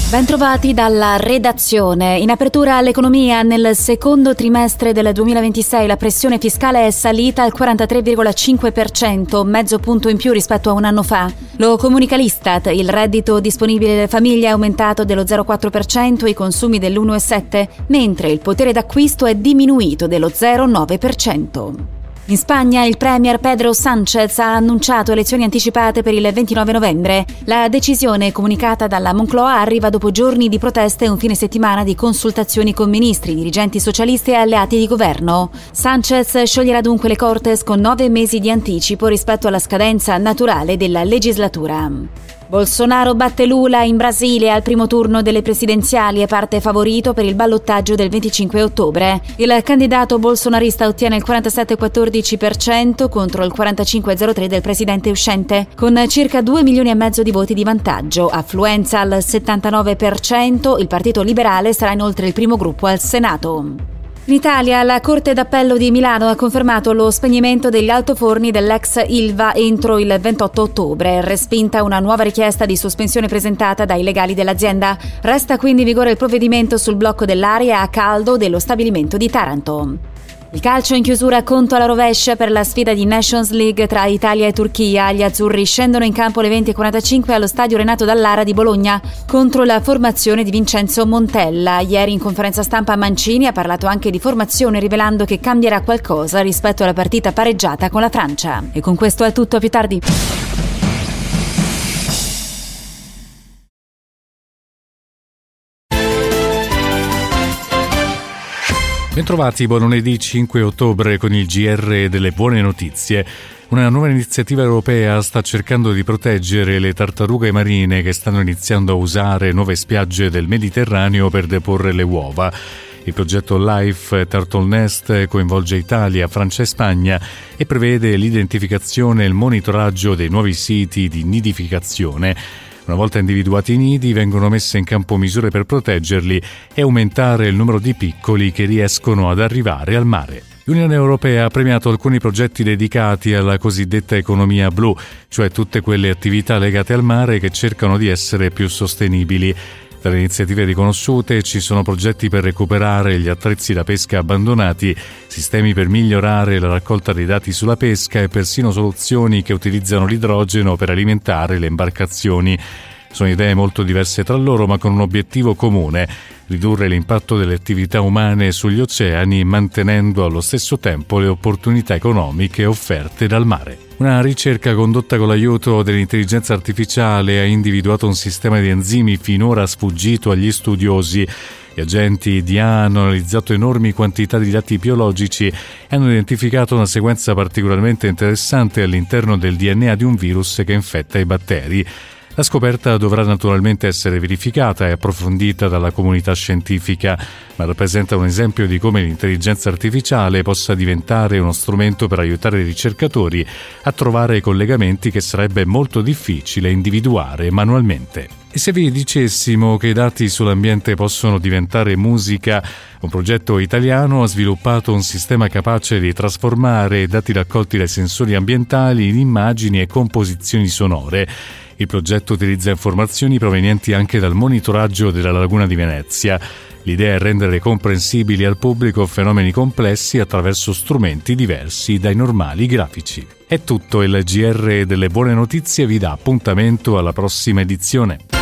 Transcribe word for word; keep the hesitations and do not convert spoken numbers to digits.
Bentrovati dalla redazione. In apertura all'economia, nel secondo trimestre del duemilaventisei la pressione fiscale è salita al quarantatré virgola cinque per cento, mezzo punto in più rispetto a un anno fa. Lo comunica l'Istat, il reddito disponibile delle famiglie è aumentato dello zero virgola quattro per cento, i consumi dell'uno virgola sette per cento, mentre il potere d'acquisto è diminuito dello zero virgola nove per cento. In Spagna il premier Pedro Sánchez ha annunciato elezioni anticipate per il ventinove novembre. La decisione, comunicata dalla Moncloa, arriva dopo giorni di proteste e un fine settimana di consultazioni con ministri, dirigenti socialisti e alleati di governo. Sánchez scioglierà dunque le Cortes con nove mesi di anticipo rispetto alla scadenza naturale della legislatura. Bolsonaro batte Lula in Brasile al primo turno delle presidenziali e parte favorito per il ballottaggio del venticinque ottobre. Il candidato bolsonarista ottiene il quarantasette virgola quattordici per cento contro il quarantacinque virgola zero tre per cento del presidente uscente, con circa due milioni e mezzo di voti di vantaggio. Affluenza al settantanove per cento, il Partito Liberale sarà inoltre il primo gruppo al Senato. In Italia, la Corte d'Appello di Milano ha confermato lo spegnimento degli altoforni dell'ex Ilva entro il ventotto ottobre, respinta una nuova richiesta di sospensione presentata dai legali dell'azienda. Resta quindi in vigore il provvedimento sul blocco dell'area a caldo dello stabilimento di Taranto. Il calcio in chiusura, conto alla rovescia per la sfida di Nations League tra Italia e Turchia. Gli azzurri scendono in campo alle venti e quarantacinque allo stadio Renato Dallara di Bologna contro la formazione di Vincenzo Montella. Ieri in conferenza stampa Mancini ha parlato anche di formazione, rivelando che cambierà qualcosa rispetto alla partita pareggiata con la Francia. E con questo è tutto, a più tardi. Bentrovati, buon lunedì cinque ottobre con il G R delle buone notizie. Una nuova iniziativa europea sta cercando di proteggere le tartarughe marine che stanno iniziando a usare nuove spiagge del Mediterraneo per deporre le uova. Il progetto Life Turtle Nest coinvolge Italia, Francia e Spagna e prevede l'identificazione e il monitoraggio dei nuovi siti di nidificazione. Una volta individuati i nidi, vengono messe in campo misure per proteggerli e aumentare il numero di piccoli che riescono ad arrivare al mare. L'Unione Europea ha premiato alcuni progetti dedicati alla cosiddetta economia blu, cioè tutte quelle attività legate al mare che cercano di essere più sostenibili. Tra le iniziative riconosciute ci sono progetti per recuperare gli attrezzi da pesca abbandonati, sistemi per migliorare la raccolta dei dati sulla pesca e persino soluzioni che utilizzano l'idrogeno per alimentare le imbarcazioni. Sono idee molto diverse tra loro, ma con un obiettivo comune: ridurre l'impatto delle attività umane sugli oceani, mantenendo allo stesso tempo le opportunità economiche offerte dal mare. Una ricerca condotta con l'aiuto dell'intelligenza artificiale ha individuato un sistema di enzimi finora sfuggito agli studiosi. Gli agenti D A hanno analizzato enormi quantità di dati biologici e hanno identificato una sequenza particolarmente interessante all'interno del D N A di un virus che infetta i batteri. La scoperta dovrà naturalmente essere verificata e approfondita dalla comunità scientifica, ma rappresenta un esempio di come l'intelligenza artificiale possa diventare uno strumento per aiutare i ricercatori a trovare collegamenti che sarebbe molto difficile individuare manualmente. E se vi dicessimo che i dati sull'ambiente possono diventare musica, un progetto italiano ha sviluppato un sistema capace di trasformare i dati raccolti dai sensori ambientali in immagini e composizioni sonore. Il progetto utilizza informazioni provenienti anche dal monitoraggio della laguna di Venezia. L'idea è rendere comprensibili al pubblico fenomeni complessi attraverso strumenti diversi dai normali grafici. È tutto, il G R delle buone notizie vi dà appuntamento alla prossima edizione.